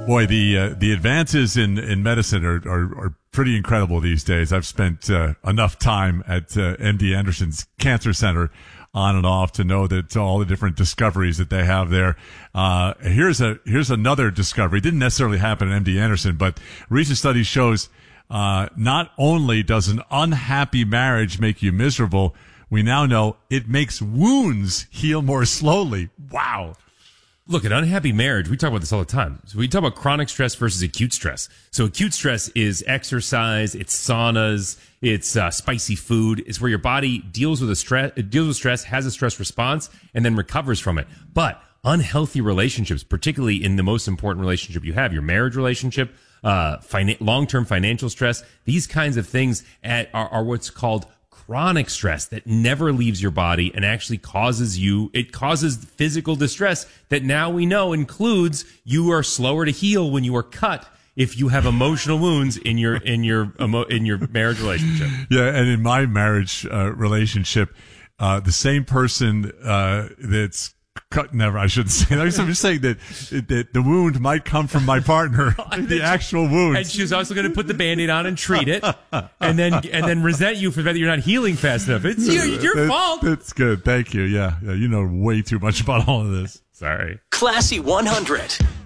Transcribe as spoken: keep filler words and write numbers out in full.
Boy, the uh, the advances in, in medicine are, are, are pretty incredible these days. I've spent uh, enough time at uh, M D Anderson's Cancer Center on and off to know that all the different discoveries that they have there. Uh, here's a here's another discovery. It didn't necessarily happen at M D Anderson, but recent study shows uh, not only does an unhappy marriage make you miserable, we now know it makes wounds heal more slowly. Wow. Look, an unhappy marriage, we talk about this all the time. So we talk about chronic stress versus acute stress. So acute stress is exercise, it's saunas, it's uh, spicy food. It's where your body deals with a stress, it deals with stress, has a stress response, and then recovers from it. But unhealthy relationships, particularly in the most important relationship you have, your marriage relationship, uh, fin- long-term financial stress, these kinds of things at, are, are what's called chronic stress that never leaves your body and actually causes you, it causes physical distress that now we know includes you are slower to heal when you are cut if you have emotional wounds in your, in your, emo, in your marriage relationship. Yeah. And in my marriage uh, relationship, uh, the same person uh, that's cut, never, I shouldn't say that. I'm just saying that, that the wound might come from my partner, the actual wound. And she's also going to put the Band-Aid on and treat it, and then and then resent you for that you're not healing fast enough. It's your, your that, fault. That's good. Thank you. Yeah, yeah. You know way too much about all of this. Sorry. Classy one hundred.